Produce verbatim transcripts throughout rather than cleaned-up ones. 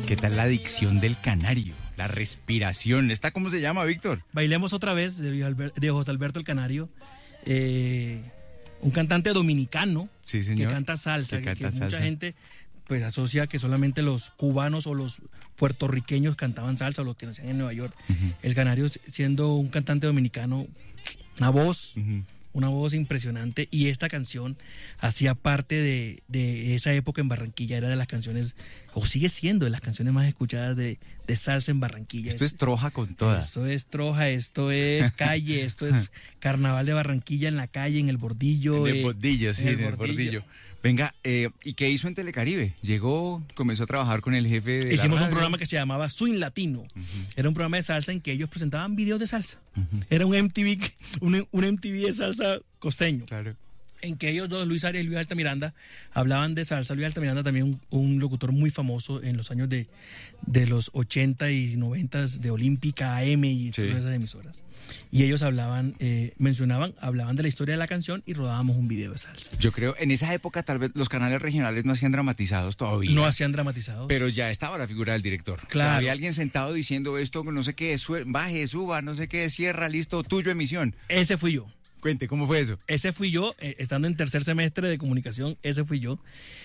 ¿Qué tal la dicción del canario? La respiración. ¿Esta cómo se llama, Víctor? Bailemos otra vez, de, de José Alberto el Canario. Eh, un cantante dominicano, sí, señor, que canta salsa, que, que, canta que salsa. mucha gente pues asocia que solamente los cubanos o los puertorriqueños cantaban salsa o los que nacían en Nueva York. Uh-huh. El Canario, siendo un cantante dominicano, una voz, uh-huh. una voz impresionante, y esta canción hacía parte de, de esa época en Barranquilla. Era de las canciones, o sigue siendo de las canciones más escuchadas de, de salsa en Barranquilla. Esto es troja con toda. Esto es troja, esto es calle, esto es carnaval de Barranquilla en la calle, en el bordillo. En el eh, bordillo, sí, en el, en el bordillo. bordillo. Venga, eh, ¿y qué hizo en Telecaribe? Llegó, comenzó a trabajar con el jefe de Hicimos la un programa que se llamaba Swing Latino. Uh-huh. Era un programa de salsa en que ellos presentaban videos de salsa. Uh-huh. Era un M T V, un, un M T V de salsa costeño. Claro. En que ellos dos, Luis Arias y Luis Altamiranda, hablaban de salsa. Luis Altamiranda también un, un locutor muy famoso en los años de, de los ochenta y noventa de Olímpica, A M y sí. todas esas emisoras. Y ellos hablaban, eh, mencionaban, hablaban de la historia de la canción y rodábamos un video de salsa. Yo creo, en esa época tal vez los canales regionales no hacían dramatizados todavía. No hacían dramatizados. Pero ya estaba la figura del director. Claro. O sea, había alguien sentado diciendo esto, no sé qué, sue, baje, suba, no sé qué, cierra, listo, tuyo, emisión. Ese fui yo. Cuente, ¿cómo fue eso? Ese fui yo, eh, estando en tercer semestre de comunicación, ese fui yo.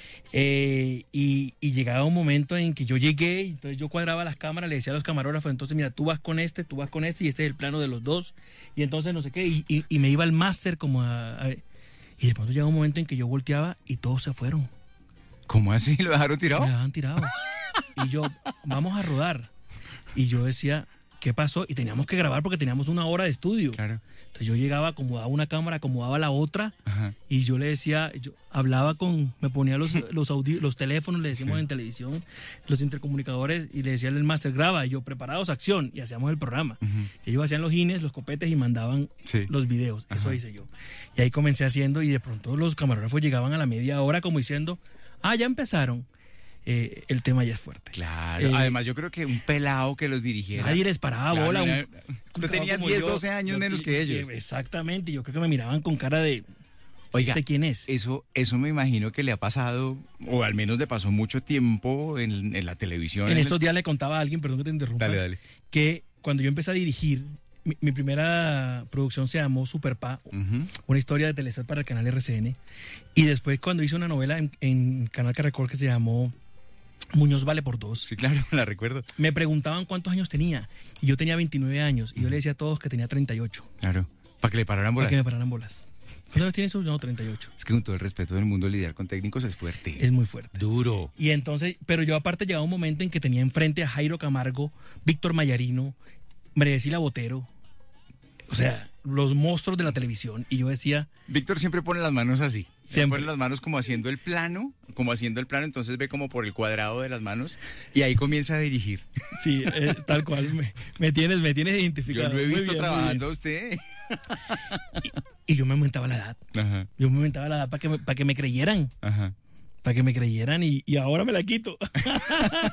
Eh, y, y llegaba un momento en que yo llegué, y entonces yo cuadraba las cámaras, le decía a los camarógrafos, entonces mira, tú vas con este, tú vas con este, y este es el plano de los dos, y entonces no sé qué, y, y, y me iba al máster como a, a... Y de pronto llegaba un momento en que yo volteaba y todos se fueron. ¿Cómo así? ¿Lo dejaron tirado? Me dejaron tirado. Y yo, vamos a rodar. Y yo decía, ¿qué pasó? Y teníamos que grabar porque teníamos una hora de estudio. Claro. Entonces yo llegaba, acomodaba una cámara, acomodaba la otra. Ajá. Y yo le decía, yo hablaba con, me ponía los los, audi, los teléfonos, le decimos sí. en televisión, los intercomunicadores, y le decía al máster, graba, y yo, preparados, acción, y hacíamos el programa. Uh-huh. Ellos hacían los gines, los copetes y mandaban sí. los videos. Ajá. Eso hice yo. Y ahí comencé haciendo, y de pronto los camarógrafos llegaban a la media hora como diciendo, ah, ya empezaron. Eh, el tema ya es fuerte. Claro, eh, además yo creo que un pelado que los dirigiera. Nadie les paraba claro, bola. Un, usted tenía diez, doce años yo, menos que ellos. Exactamente, yo creo que me miraban con cara de... Oiga, ¿de quién es? Eso, eso me imagino que le ha pasado, o al menos le pasó mucho tiempo en, en la televisión. En, en estos el... días le contaba a alguien, perdón que te interrumpa, dale, dale. que cuando yo empecé a dirigir, mi, mi primera producción se llamó Superpa, uh-huh. una historia de Telesat para el canal R C N, y después cuando hice una novela en, en Canal Caracol que se llamó Muñoz vale por dos. Sí, claro, la recuerdo. Me preguntaban cuántos años tenía, y yo tenía veintinueve años, y yo le decía a todos que tenía treinta y ocho. Claro, para que le pararan bolas. Para que me pararan bolas. ¿Cuántos años tienes? No, treinta y ocho. Es que con todo el respeto del mundo, lidiar con técnicos es fuerte. Es muy fuerte. Duro. Y entonces, pero yo aparte llegaba un momento en que tenía enfrente a Jairo Camargo, Víctor Mayarino, María Cecilia Botero, o sea, los monstruos de la televisión, y yo decía... Víctor siempre pone las manos así, siempre pone las manos como haciendo el plano, como haciendo el plano, entonces ve como por el cuadrado de las manos, y ahí comienza a dirigir. Sí, eh, tal cual, me, me tienes me tienes identificado. Yo lo he visto bien, trabajando a usted. Y, y yo me aumentaba la edad, Ajá. yo me aumentaba la edad para que, me, para que me creyeran, Ajá. para que me creyeran, y, y ahora me la quito.